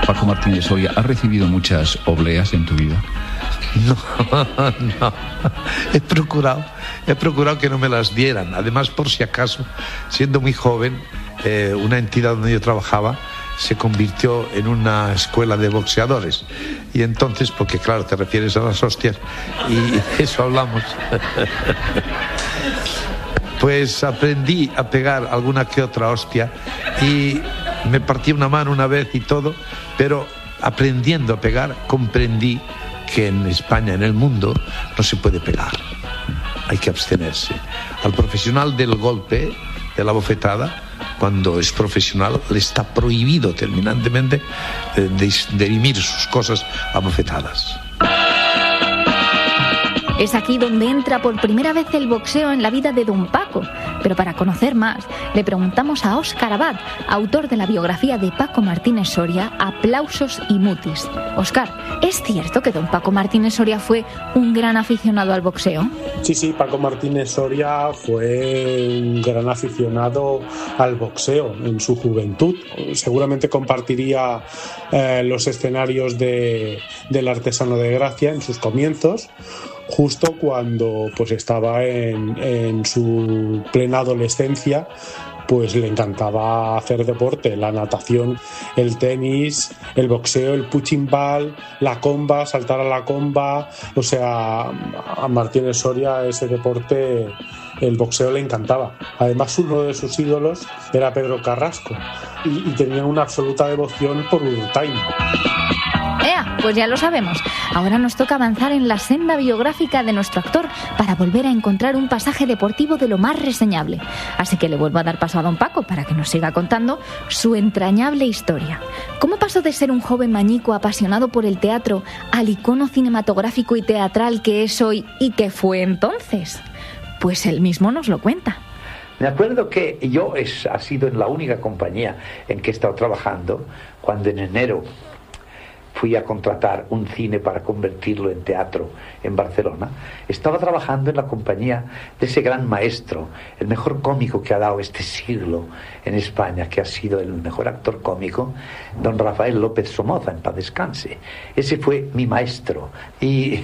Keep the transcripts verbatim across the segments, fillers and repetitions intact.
Paco Martínez Soria, ¿has recibido muchas obleas en tu vida? No, no. He procurado, he procurado que no me las dieran. Además, por si acaso, siendo muy joven, eh, una entidad donde yo trabajaba se convirtió en una escuela de boxeadores. Y entonces, porque claro, te refieres a las hostias, y de eso hablamos. Pues aprendí a pegar alguna que otra hostia y me partí una mano una vez y todo, pero aprendiendo a pegar comprendí que en España, en el mundo, no se puede pegar. Hay que abstenerse. Al profesional del golpe, de la bofetada, cuando es profesional, le está prohibido terminantemente de, de, de dirimir sus cosas a bofetadas. Es aquí donde entra por primera vez el boxeo en la vida de don Paco. Pero para conocer más, le preguntamos a Óscar Abad, autor de la biografía de Paco Martínez Soria, Aplausos y Mutis. Óscar, ¿es cierto que don Paco Martínez Soria fue un gran aficionado al boxeo? Sí, sí, Paco Martínez Soria fue un gran aficionado al boxeo en su juventud. Seguramente compartiría eh, los escenarios de, del Artesano de Gracia en sus comienzos, justo cuando pues estaba en, en su plena adolescencia. Pues le encantaba hacer deporte, la natación, el tenis, el boxeo, el punching ball, la comba, saltar a la comba. O sea, a Martínez Soria ese deporte, el boxeo le encantaba. Además, uno de sus ídolos era Pedro Carrasco y, y tenía una absoluta devoción por Urtain. ¡Ea! Pues ya lo sabemos. Ahora nos toca avanzar en la senda biográfica de nuestro actor para volver a encontrar un pasaje deportivo de lo más reseñable. Así que le vuelvo a dar paso a don Paco para que nos siga contando su entrañable historia. ¿Cómo pasó de ser un joven mañico apasionado por el teatro al icono cinematográfico y teatral que es hoy y que fue entonces? Pues él mismo nos lo cuenta. Me acuerdo que yo es, ha sido en la única compañía en que he estado trabajando cuando en enero fui a contratar un cine para convertirlo en teatro en Barcelona. Estaba trabajando en la compañía de ese gran maestro, el mejor cómico que ha dado este siglo en España, que ha sido el mejor actor cómico, don Rafael López Somoza, en paz descanse. Ese fue mi maestro y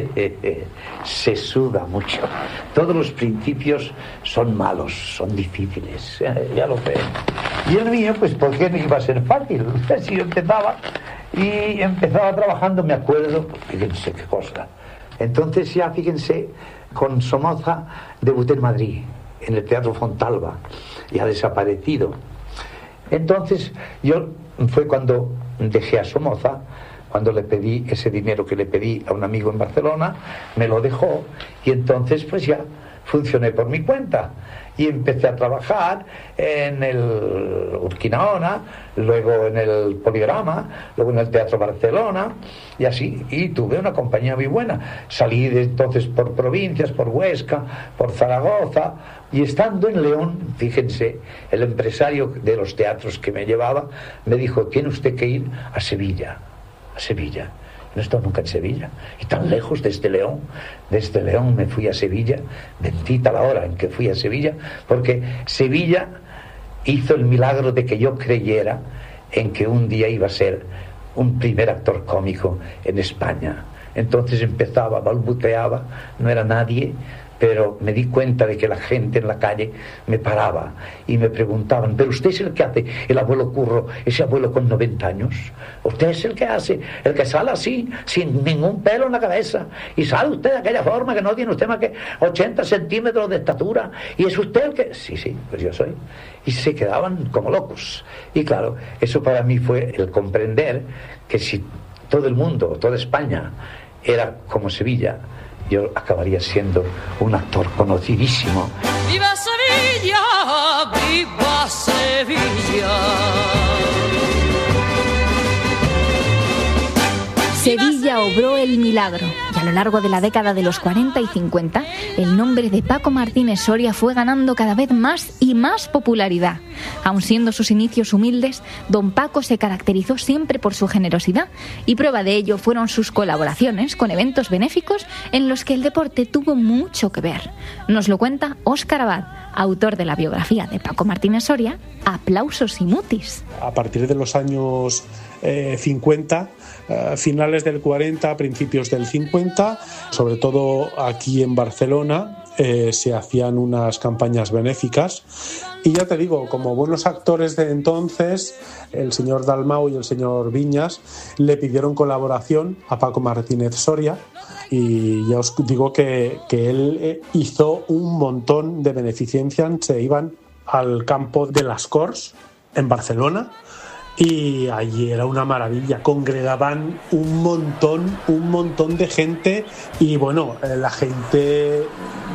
se suda mucho. Todos los principios son malos, son difíciles, ya lo sé. Y el mío, pues, ¿por qué no iba a ser fácil? Si yo empezaba y empezaba trabajando, me acuerdo, fíjense qué cosa. Entonces ya, fíjense, con Somoza debuté en Madrid, en el Teatro Fontalba, y ha desaparecido. Entonces yo, fue cuando dejé a Somoza, cuando le pedí ese dinero que le pedí a un amigo en Barcelona, me lo dejó, y entonces pues ya funcioné por mi cuenta. Y empecé a trabajar en el Urquinaona, luego en el Poligrama, luego en el Teatro Barcelona, y así, y tuve una compañía muy buena. Salí de entonces por provincias, por Huesca, por Zaragoza, y estando en León, fíjense, el empresario de los teatros que me llevaba me dijo: tiene usted que ir a Sevilla, a Sevilla. No he estado nunca en Sevilla, y tan lejos desde León. Desde León me fui a Sevilla, bendita la hora en que fui a Sevilla, porque Sevilla hizo el milagro de que yo creyera en que un día iba a ser un primer actor cómico en España. Entonces empezaba, balbuceaba, no era nadie, pero me di cuenta de que la gente en la calle me paraba y me preguntaban: ¿pero usted es el que hace el abuelo Curro, ese abuelo con noventa años? ¿Usted es el que hace, el que sale así, sin ningún pelo en la cabeza, y sale usted de aquella forma que no tiene usted más que ochenta centímetros de estatura, y es usted el que...? Sí, sí, pues yo soy. Y se quedaban como locos. Y claro, eso para mí fue el comprender que si todo el mundo, toda España era como Sevilla, yo acabaría siendo un actor conocidísimo. ¡Viva Sevilla! ¡Viva Sevilla! Sevilla obró el milagro milagro, y a lo largo de la década de los cuarenta y cincuenta, el nombre de Paco Martínez Soria fue ganando cada vez más y más popularidad. Aun siendo sus inicios humildes, don Paco se caracterizó siempre por su generosidad, y prueba de ello fueron sus colaboraciones con eventos benéficos en los que el deporte tuvo mucho que ver. Nos lo cuenta Óscar Abad, autor de la biografía de Paco Martínez Soria, Aplausos y Mutis. A partir de los años eh, cincuenta, eh, finales del cuarenta, principios del cincuenta, sobre todo aquí en Barcelona, eh, se hacían unas campañas benéficas. Y ya te digo, como buenos actores de entonces, el señor Dalmau y el señor Viñas le pidieron colaboración a Paco Martínez Soria, y ya os digo que, que él hizo un montón de beneficencia. Se iban al campo de las Corts en Barcelona y allí era una maravilla, congregaban un montón, un montón de gente, y bueno, la gente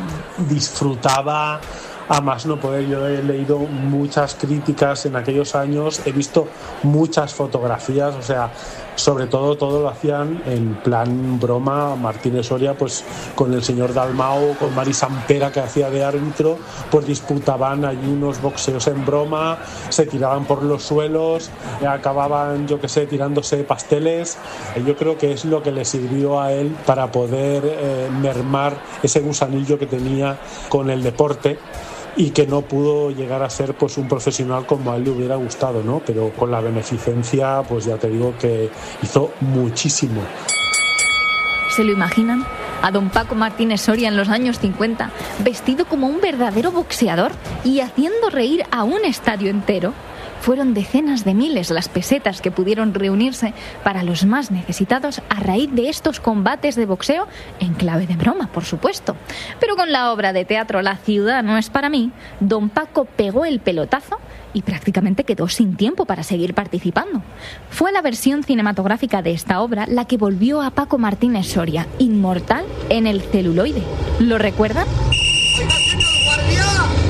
disfrutaba a más no poder. Yo he leído muchas críticas en aquellos años, he visto muchas fotografías, o sea, sobre todo todo lo hacían en plan broma. Martínez Soria, pues con el señor Dalmau, con Mari Sampera, que hacía de árbitro, pues disputaban allí unos boxeos en broma, se tiraban por los suelos, acababan, yo qué sé, tirándose pasteles. Yo creo que es lo que le sirvió a él para poder eh, mermar ese gusanillo que tenía con el deporte, y que no pudo llegar a ser pues un profesional como a él le hubiera gustado, ¿no? Pero con la beneficencia, pues ya te digo que hizo muchísimo. ¿Se lo imaginan? A don Paco Martínez Soria en los años cincuenta, vestido como un verdadero boxeador y haciendo reír a un estadio entero. Fueron decenas de miles las pesetas que pudieron reunirse para los más necesitados a raíz de estos combates de boxeo, en clave de broma, por supuesto. Pero con la obra de teatro La ciudad no es para mí, don Paco pegó el pelotazo y prácticamente quedó sin tiempo para seguir participando. Fue la versión cinematográfica de esta obra la que volvió a Paco Martínez Soria inmortal en el celuloide. ¿Lo recuerdan? ¡Oiga, señor guardia!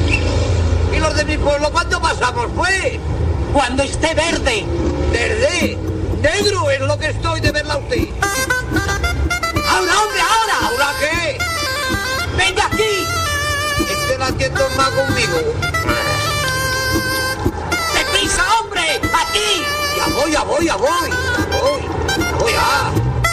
¿Y los de mi pueblo cuándo pasamos, pues? Cuando esté verde. ¿Verde? Negro es lo que estoy de verla a usted. ¡Ahora, hombre, ahora! ¿Ahora qué? ¡Venga aquí! Estén haciendo más conmigo. ¡Deprisa, hombre! ¡Aquí! Ya voy, ya voy, ya voy. Ya voy, ya voy, ya.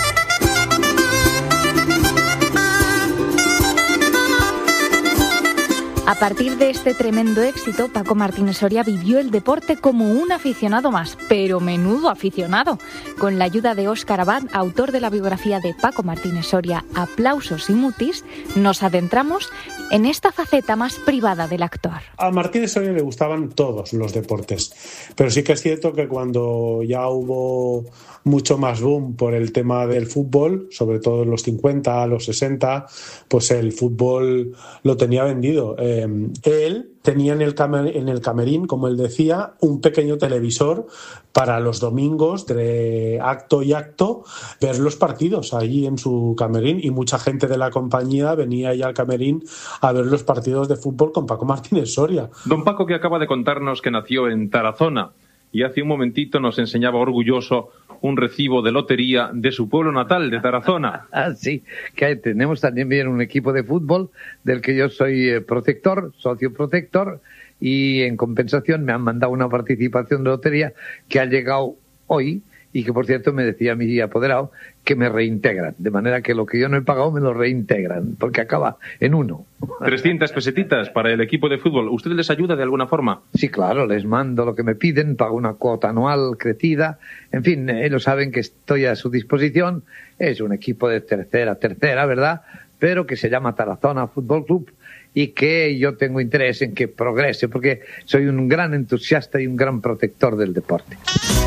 A partir de este tremendo éxito, Paco Martínez Soria vivió el deporte como un aficionado más, pero menudo aficionado. Con la ayuda de Óscar Abad, autor de la biografía de Paco Martínez Soria, Aplausos y Mutis, nos adentramos en esta faceta más privada del actor. A Martínez Soria le gustaban todos los deportes, pero sí que es cierto que cuando ya hubo mucho más boom por el tema del fútbol, sobre todo en los cincuenta, los sesenta, pues el fútbol lo tenía vendido. Eh, él tenía en el, camer- en el camerín, como él decía, un pequeño televisor para los domingos, de acto y acto, ver los partidos allí en su camerín, y mucha gente de la compañía venía ahí al camerín a ver los partidos de fútbol con Paco Martínez Soria. Don Paco, que acaba de contarnos que nació en Tarazona y hace un momentito nos enseñaba orgulloso un recibo de lotería de su pueblo natal, de Tarazona. Ah, sí, que tenemos también bien un equipo de fútbol del que yo soy eh, protector, socio protector, y en compensación me han mandado una participación de lotería que ha llegado hoy, y que por cierto me decía mi apoderado que me reintegran, de manera que lo que yo no he pagado me lo reintegran, porque acaba en uno. trescientas pesetitas para el equipo de fútbol. ¿Usted les ayuda de alguna forma? Sí, claro, les mando lo que me piden, pago una cuota anual crecida, en fin, ellos saben que estoy a su disposición. Es un equipo de tercera, tercera, ¿verdad?, pero que se llama Tarazona Fútbol Club, y que yo tengo interés en que progrese, porque soy un gran entusiasta y un gran protector del deporte.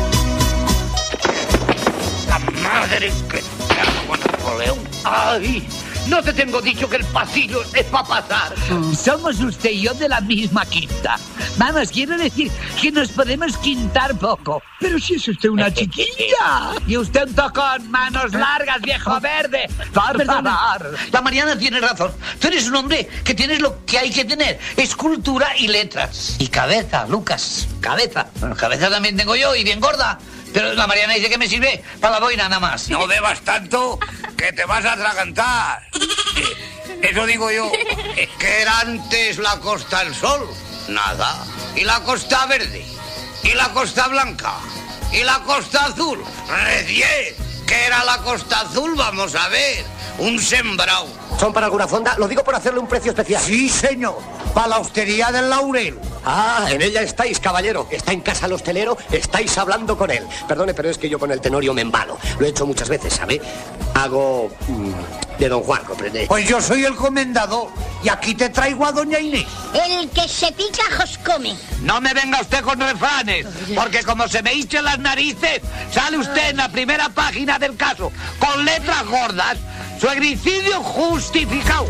¡Madre que trajo Napoleón! ¡Ay! ¿No te tengo dicho que el pasillo es para pasar? Somos usted y yo de la misma quinta. Vamos, quiero decir que nos podemos quintar poco. Pero si es usted una chiquilla. Y usted un tocón, manos largas, viejo verde. Por favor. La Mariana tiene razón. Tú eres un hombre que tienes lo que hay que tener. Escultura y letras. Y cabeza, Lucas. Cabeza. Bueno, cabeza también tengo yo, y bien gorda. Pero la Mariana dice que me sirve para la boina nada más. No bebas tanto que te vas a atragantar. Eso digo yo. ¿Qué era antes la Costa del Sol? Nada. ¿Y la Costa Verde? ¿Y la Costa Blanca? ¿Y la Costa Azul? Recién. ¿Qué era la Costa Azul? Vamos a ver. Un sembrado. ¿Son para alguna fonda? Lo digo por hacerle un precio especial. Sí, señor. Para la hostería del Laurel. Ah, en ella estáis, caballero. Está en casa el hostelero, estáis hablando con él. Perdone, pero es que yo con el tenorio me embalo. Lo he hecho muchas veces, ¿sabe? Hago mmm, de Don Juan, ¿comprende? Pues yo soy el comendador y aquí te traigo a doña Inés. El que se pica, jos come. No me venga usted con refranes, porque como se me hinchen las narices, sale usted en la primera página del caso, con letras gordas, suegricidio justificado.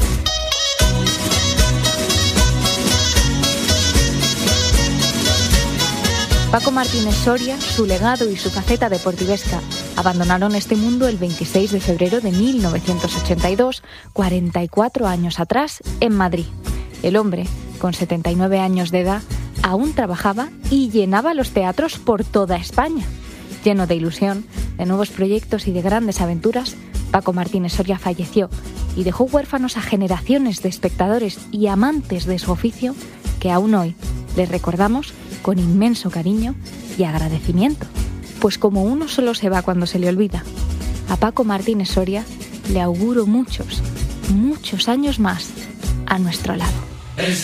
Paco Martínez Soria, su legado y su faceta deportivesca abandonaron este mundo el veintiséis de febrero de mil novecientos ochenta y dos, cuarenta y cuatro años atrás, en Madrid. El hombre, con setenta y nueve años de edad, aún trabajaba y llenaba los teatros por toda España. Lleno de ilusión, de nuevos proyectos y de grandes aventuras, Paco Martínez Soria falleció y dejó huérfanos a generaciones de espectadores y amantes de su oficio que aún hoy les recordamos con inmenso cariño y agradecimiento. Pues como uno solo se va cuando se le olvida, a Paco Martínez Soria le auguro muchos, muchos años más a nuestro lado.